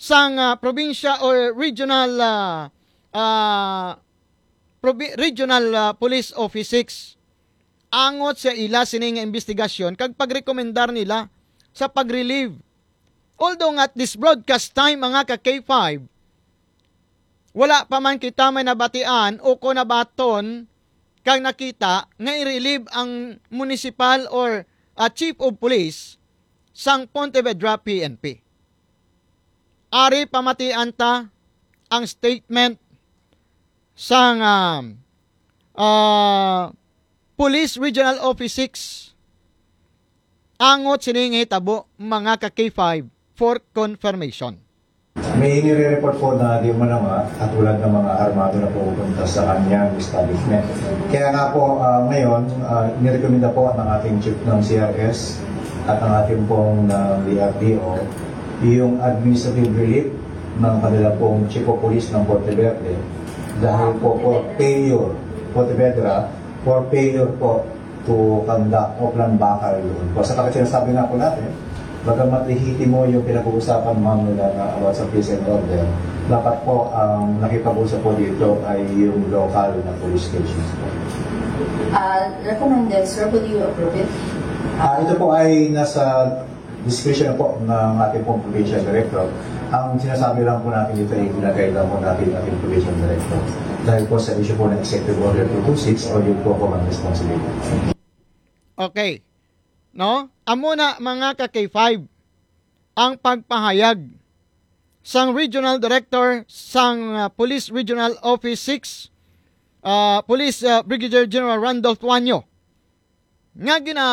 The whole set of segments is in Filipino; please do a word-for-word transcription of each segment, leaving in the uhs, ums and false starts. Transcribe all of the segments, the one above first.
sang uh, probinsya or regional uh, uh, probi- regional uh, police office six. Angot sa ila sining investigasyon kag pagrekomendar nila sa pag-relieve. Although at this broadcast time mga ka K five, wala pa man kita may nabatian o ko nabaton kag nakita nga i-relieve ang municipal or uh, chief of police sang Pontevedra P N P. Ari pamatian ta ang statement sang uh, uh, Police Regional Office six. Angot sining hitabo mga ka K five for confirmation. May inire-report po na di mo na nga katulad ng mga armado na pupunta sa kanyang establishment. Kaya nga po uh, ngayon, uh, nirekomenda po ng ating chief ng C R S at ang ating pong uh, D R D O yung administrative relief ng kanila pong chief of police ng Ponteverde dahil po for failure, Pontevedra, for failure po to conduct Oplan Bakal yun. Po sa kapag sinasabi nga po natin, bagamat mo yung pinag-uusapan ma'am nila na about sa peace and order, dapat po ang um, nakipag-usap po dito ay yung local na police stations po. Uh, recommended, sir, would you approve it? Uh, ito po ay nasa discretion po ng ating pong provincial director. Ang sinasabi lang po natin dito ay ginagay lang po natin ating provincial director. Dahil po sa issue po ng Executive Order two twenty-six o yung po po ang responsibility. Okay. No? Amo na mga ka K five ang pagpahayag sang Regional Director sang uh, Police Regional Office six, uh, Police uh, Brigadier General Randolph Tuanyo nga gina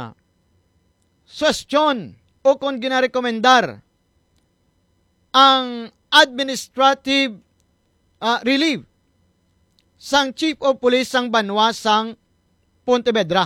question o kung ginarekomendar ang administrative uh, relief sang Chief of Police sang Banwa sang Pontevedra.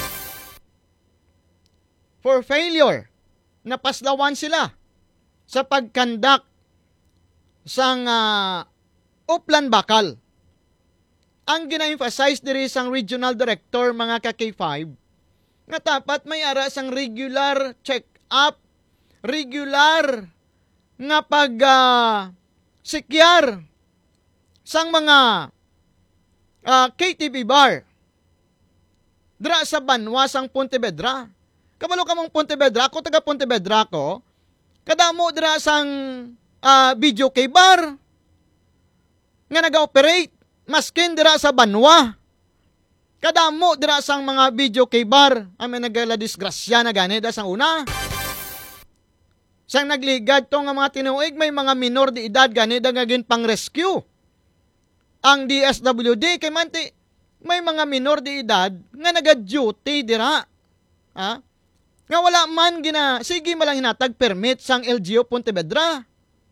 For failure, napaslawan sila sa pagkandak sang uh, Oplan Bakal. Ang gina-emphasize diri sang regional director mga ka K five nga dapat may ara sang regular check-up, regular nga pag uh, sikyar sang mga uh, K T V bar dira sa Banwa sang Pontevedra. Kabalo ka mong Pontevedra, ako taga Pontevedra ko, kadamo dira sang uh, video kay bar nga nag-operate, maskin dira sa Banwa. Kadamo dira sang mga video kay bar, amin nagala disgrasya na gani da sang una. Sang nagligad to nga mga tinuig, may mga minor de edad gani da nga gin pang rescue. Ang D S W D kay manti, may mga minor de edad nga naga-duty dira. Ha? Nga wala man gina, sige malang hinatag permit sang L G U Pontevedra.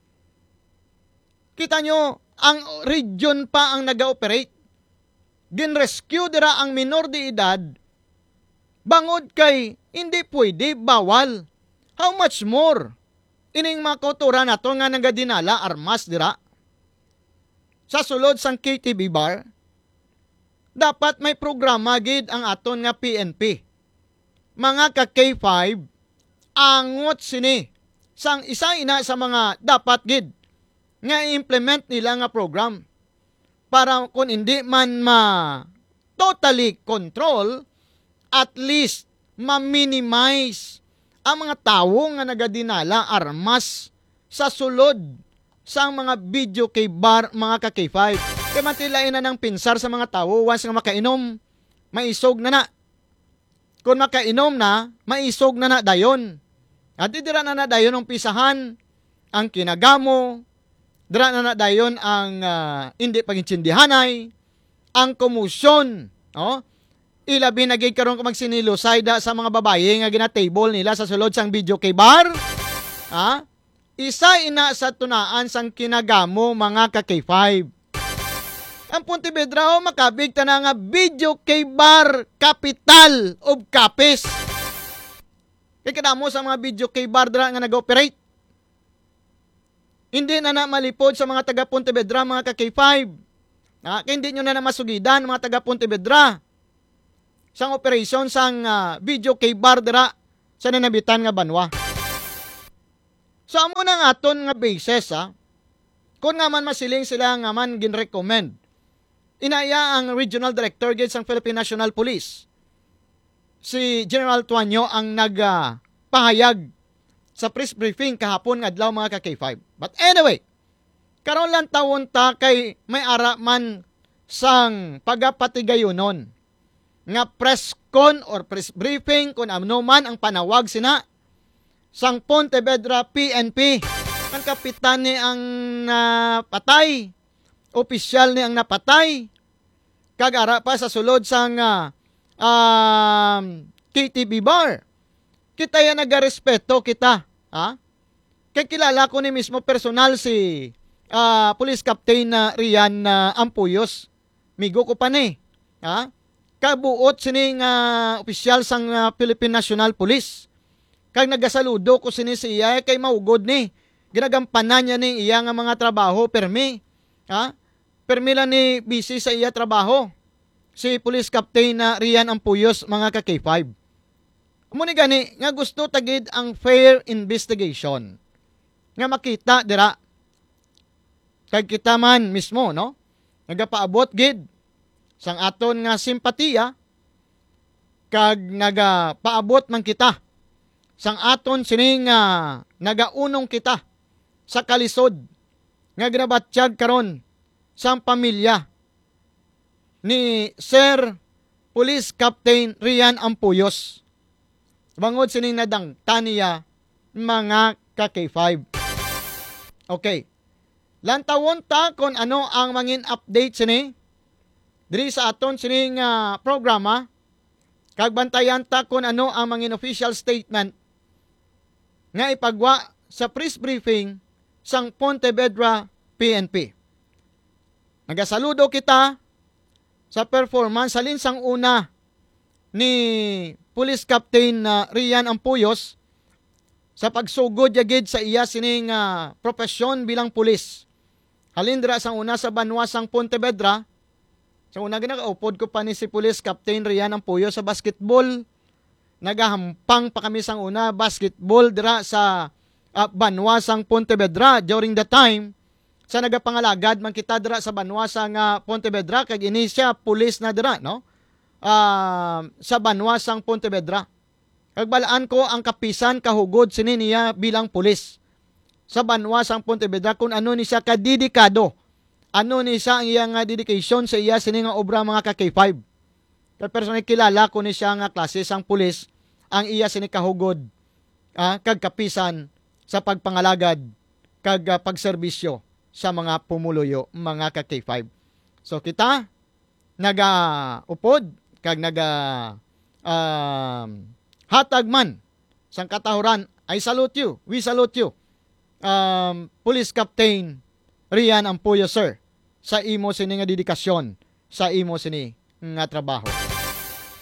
Kita nyo, ang region pa ang nag-operate. Gin-rescue dira ang minor de edad. Bangod kay, hindi pwede, bawal. How much more? Ining mga kautura na to nga nagadinala armas dira. Sa sulod sang K T V bar, dapat may programa gid ang aton nga P N P. Mga ka K five, angot sini sang isa ina sa mga dapat gid nga i-implement nila nga program para kung hindi man ma totally control, at least ma-minimize ang mga tawo nga nagadinala armas sa sulod sa mga video kay bar mga ka K five. Kaya matilain na ng pinsar sa mga tawo once nga makainom, maisog na na. Kung makainom na, maisog na na dayon. At dira na na dayon ang pisahan, ang kinagamo, dira na na dayon ang uh, hindi pagintindihanay, ang komusyon, no? Ilabi na gid karon ko magsinilosay da sa mga babaye nga gina-table nila sa sulod sang video kay bar. Ha? Isa ina sa tunaan sang kinagamo mga ka K five. Ang Pontevedra o makabig ta na nga video kay bar capital of Capes. Kaya kadamo sa mga video kay bar dra nga nag-operate. Hindi na na malipod sa mga taga Pontevedra mga ka K five. Ha? Kaya hindi nyo na na masugidan mga taga Pontevedra. Sang operasyon sang uh, video kay bar dra sa nanabitan nga Banwa. So amo na nga aton nga basis ha. Kung nga man masiling sila nga man ginrecommend. Inaya ang Regional Director gid sang Philippine National Police. Si General Tuanyo ang nagpahayag sa press briefing kahapon nga adlaw mga ka K five. But anyway, karon lang tawon ta kay may ara man sang pagapatigayonon nga press con or press briefing kung ano man ang panawag sina sang Pontevedra P N P. Ang kapitan ni ang napatay, opisyal ni ang napatay, kagara pa sa sulod sang uh, um, K T V bar. Kita yan nagarespeto kita. Ha? Kaya kilala ko ni mismo personal si uh, Police Captain na uh, Rian uh, Ampuyos. Migo ko pa ni. Ha? Kabuot sining uh, opisyal sang uh, Philippine National Police. Kaya nagasaludo ko sini siya kay maugod ni. Ginagampanan niya ni iya nga mga trabaho permi. Ha? Permi lang ni busy sa iya trabaho. Si Police Captain na uh, Rian Ampuyos mga ka K five. Muni gani nga gusto tagid ang fair investigation. Nga makita dira kay kita man mismo no. Nagapaabot gid sang aton nga simpatiya kag nagapaabot man kita sang aton sining uh, nagaunong kita sa kalisod nga ginabatsyag karon sang pamilya ni Sir Police Captain Rian Ampuyos. Bangod sining nadang taniya mga ka K five. Okay. Lantawon ta kung ano ang mangin update sini diri sa aton sining uh, programa. Kag bantayan ta kung ano ang mangin official statement nga ipagwa sa press briefing sang Pontevedra P N P. Nagasaludo kita sa performance salin sang una ni Police Captain uh, Rian Ampuyos sa pagsugod yagid sa iya sining uh, profesyon bilang pulis. Halindra sang una sa banwasang Pontevedra. Sa una ginakaupod ko pa ni si Police Captain Rian Ampuyos sa basketball. Nagahampang pa kami sang una basketball dira sa uh, banwasang Pontevedra during the time sa nagapangalagad man kita dira sa banwasang uh, Pontevedra kag ini siya pulis na dira no. Uh, sa banwasang Pontevedra. Kagbalaan ko ang kapisan kahugod sini niya bilang pulis sa banwasang Pontevedra kung ano ni siya kadidikado. Ano ni siya ang iyang uh, dedication sa iya sini nga obra mga ka K five. Kaya personal kilala ko ni siya nga klase sang pulis ang iya sini kahugod uh, kag kapisan sa pagpangalagad kag uh, pagserbisyo sa mga pumuluyo mga ka K five. So kita naga-upod kag naga um, hatag man sang katahuran, I salute you, we salute you um, Police Captain Rian Ampuyos sir sa imo sini nga dedikasyon sa imo sini nga trabaho.